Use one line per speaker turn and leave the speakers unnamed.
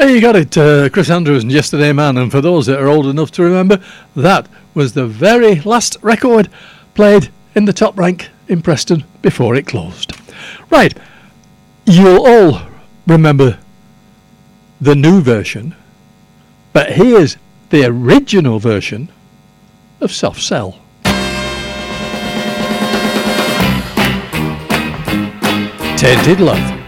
Hey, you got it, Chris Andrews and Yesterday Man, and for those that are old enough to remember, that was the very last record played in the top rank in Preston before it closed. Right, you'll all remember the new version, but here's the original version of Soft Cell. Tainted Love.